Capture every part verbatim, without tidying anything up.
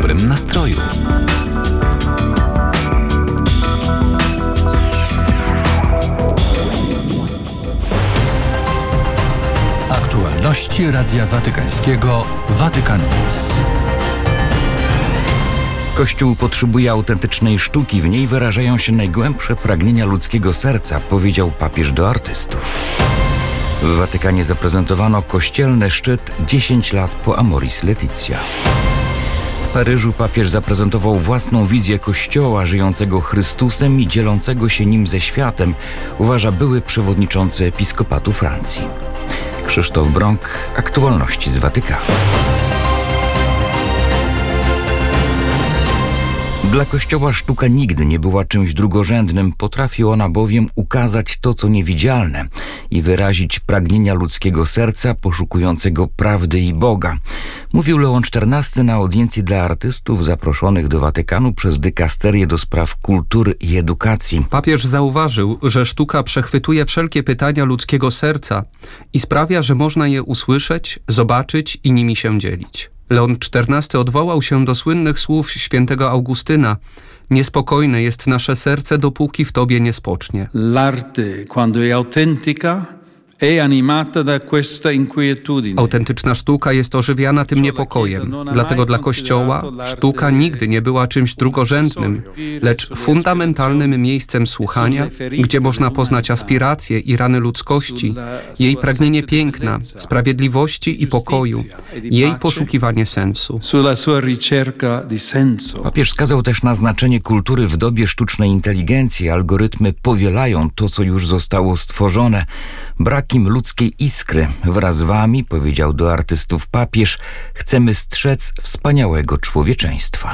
dobrym nastroju. Aktualności Radia Watykańskiego Vatican News. Kościół potrzebuje autentycznej sztuki, w niej wyrażają się najgłębsze pragnienia ludzkiego serca, powiedział papież do artystów. W Watykanie zaprezentowano kościelny szczyt dziesięć lat po Amoris Laetitia. W Paryżu papież zaprezentował własną wizję Kościoła żyjącego Chrystusem i dzielącego się nim ze światem, uważa były przewodniczący Episkopatu Francji. Krzysztof Brąk, aktualności z Watykanu. Dla Kościoła sztuka nigdy nie była czymś drugorzędnym, potrafi ona bowiem ukazać to, co niewidzialne i wyrazić pragnienia ludzkiego serca poszukującego prawdy i Boga. Mówił Leon czternasty na audiencji dla artystów zaproszonych do Watykanu przez dykasterię do spraw kultury i edukacji. Papież zauważył, że sztuka przechwytuje wszelkie pytania ludzkiego serca i sprawia, że można je usłyszeć, zobaczyć i nimi się dzielić. Leon czternasty odwołał się do słynnych słów świętego Augustyna: niespokojne jest nasze serce, dopóki w Tobie nie spocznie. L'arte, quando è autentica, è animata da questa inquietudine. Autentyczna sztuka jest ożywiana tym niepokojem. Dlatego dla Kościoła sztuka nigdy nie była czymś drugorzędnym, lecz fundamentalnym miejscem słuchania, gdzie można poznać aspiracje i rany ludzkości, jej pragnienie piękna, sprawiedliwości i pokoju, jej poszukiwanie sensu. Sulla sua ricerca di senso. Papież wskazał też na znaczenie kultury w dobie sztucznej inteligencji. Algorytmy powielają to, co już zostało stworzone. Brak im ludzkiej iskry. Wraz z wami, powiedział do artystów papież, chcemy strzec wspaniałego człowieczeństwa.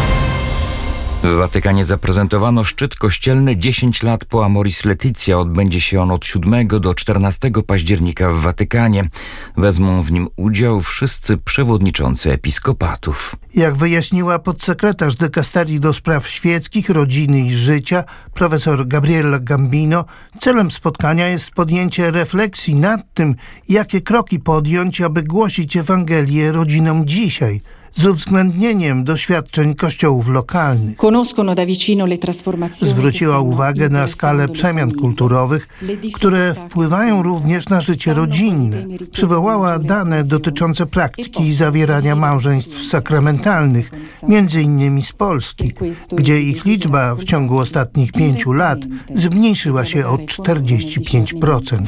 W Watykanie zaprezentowano szczyt kościelny dziesięć lat po Amoris Laetitia. Odbędzie się on od siódmego do czternastego października w Watykanie. Wezmą w nim udział wszyscy przewodniczący episkopatów. Jak wyjaśniła podsekretarz dykasterii do spraw świeckich, rodziny i życia, profesor Gabriella Gambino, celem spotkania jest podjęcie refleksji nad tym, jakie kroki podjąć, aby głosić Ewangelię rodzinom dzisiaj, z uwzględnieniem doświadczeń kościołów lokalnych. Zwróciła uwagę na skalę przemian kulturowych, które wpływają również na życie rodzinne. Przywołała dane dotyczące praktyki zawierania małżeństw sakramentalnych, między innymi z Polski, gdzie ich liczba w ciągu ostatnich pięciu lat zmniejszyła się o czterdzieści pięć procent.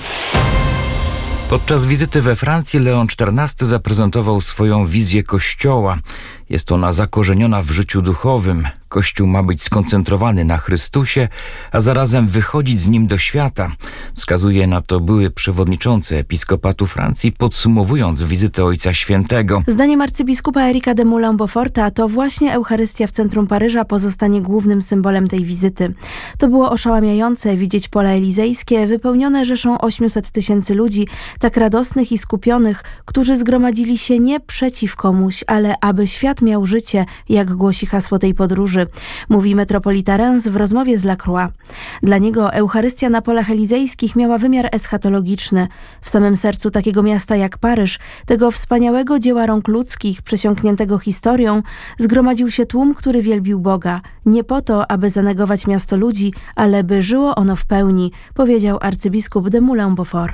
Podczas wizyty we Francji Leon czternasty zaprezentował swoją wizję Kościoła. Jest ona zakorzeniona w życiu duchowym. Kościół ma być skoncentrowany na Chrystusie, a zarazem wychodzić z nim do świata. Wskazuje na to były przewodniczący Episkopatu Francji, podsumowując wizytę Ojca Świętego. Zdaniem arcybiskupa Erika de Moulin-Beauforta to właśnie Eucharystia w centrum Paryża pozostanie głównym symbolem tej wizyty. To było oszałamiające widzieć pola elizejskie wypełnione rzeszą ośmiuset tysięcy ludzi, tak radosnych i skupionych, którzy zgromadzili się nie przeciw komuś, ale aby świat miał życie, jak głosi hasło tej podróży, mówi metropolita Reims w rozmowie z Lacroix. Dla niego Eucharystia na polach elizejskich miała wymiar eschatologiczny. W samym sercu takiego miasta jak Paryż, tego wspaniałego dzieła rąk ludzkich, przesiąkniętego historią, zgromadził się tłum, który wielbił Boga. Nie po to, aby zanegować miasto ludzi, ale by żyło ono w pełni, powiedział arcybiskup de Moulin-Beaufort.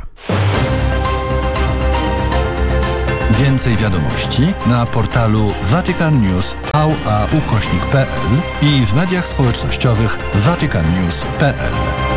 Więcej wiadomości na portalu Vatican News V A ukośnik kropka p l i w mediach społecznościowych vatican news kropka p l.